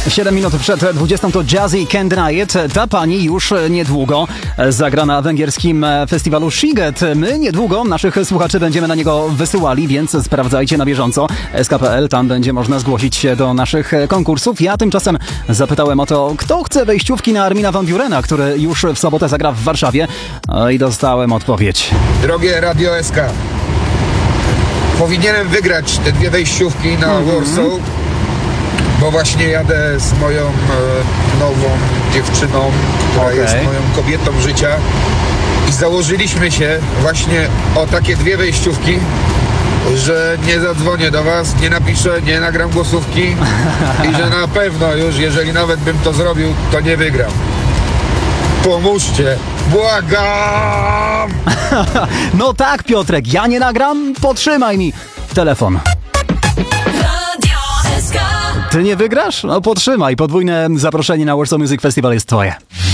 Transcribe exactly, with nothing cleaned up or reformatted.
siedem minut przed dwudziestą to Jazzy Can't Deny It. Ta pani już niedługo zagra na węgierskim festiwalu Sziget. My niedługo naszych słuchaczy będziemy na niego wysyłali, więc sprawdzajcie na bieżąco S K kropka P L. Tam będzie można zgłosić się do naszych konkursów. Ja tymczasem zapytałem o to, kto chce wejściówki na Armina van Burena, który już w sobotę zagra w Warszawie. No i dostałem odpowiedź. Drogie Radio S K, powinienem wygrać te dwie wejściówki na mm-hmm. Warsaw, bo właśnie jadę z moją e, nową dziewczyną, która okay. jest moją kobietą życia i założyliśmy się właśnie o takie dwie wejściówki, że nie zadzwonię do was, nie napiszę, nie nagram głosówki i że na pewno już, jeżeli nawet bym to zrobił, to nie wygram. Pomóżcie, błagam! No tak, Piotrek, ja nie nagram, potrzymaj mi telefon. Ty nie wygrasz? No potrzymaj, podwójne zaproszenie na Warsaw Music Festival jest twoje.